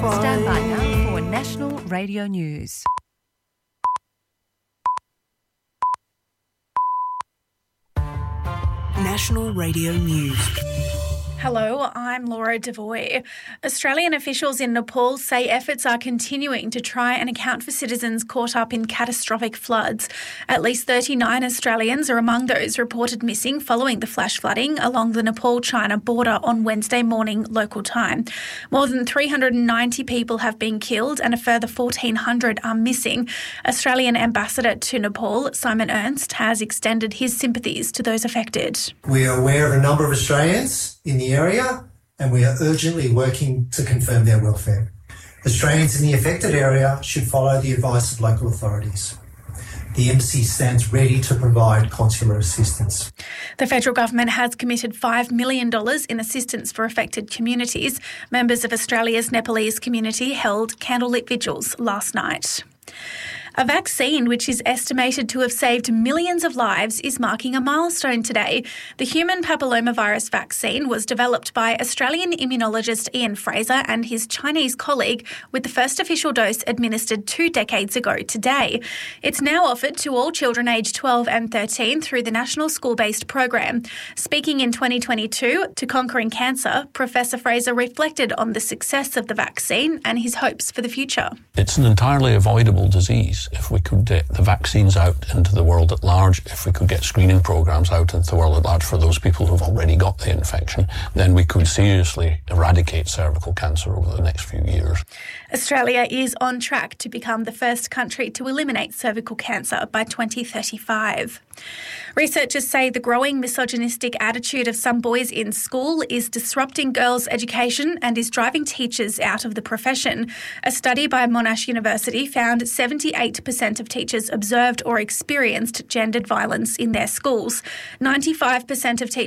Stand by now for National Radio News. National Radio News. Hello, I'm Laura Devoy. Australian officials in Nepal say efforts are continuing to try and account for citizens caught up in catastrophic floods. At least 39 Australians are among those reported missing following the flash flooding along the Nepal-China border on Wednesday morning local time. More than 390 people have been killed and a further 1,400 are missing. Australian Ambassador to Nepal, Simon Ernst, has extended his sympathies to those affected. We are aware of a number of Australians in the area, and we are urgently working to confirm their welfare. Australians in the affected area should follow the advice of local authorities. The embassy stands ready to provide consular assistance. The federal government has committed $5 million in assistance for affected communities. Members of Australia's Nepalese community held candlelit vigils last night. A vaccine which is estimated to have saved millions of lives is marking a milestone today. The human papillomavirus vaccine was developed by Australian immunologist Ian Fraser and his Chinese colleague, with the first official dose administered 2 decades ago today. It's now offered to all children aged 12 and 13 through the National School-Based Program. Speaking in 2022 to Conquering Cancer, Professor Fraser reflected on the success of the vaccine and his hopes for the future. It's an entirely avoidable disease. If we could get the vaccines out into the world at large, if we could get screening programs out into the world at large for those people who've already got the infection, then we could seriously eradicate cervical cancer over the next few years. Australia is on track to become the first country to eliminate cervical cancer by 2035. Researchers say the growing misogynistic attitude of some boys in school is disrupting girls' education and is driving teachers out of the profession. A study by Monash University found 78% of teachers observed or experienced gendered violence in their schools. 95% of teachers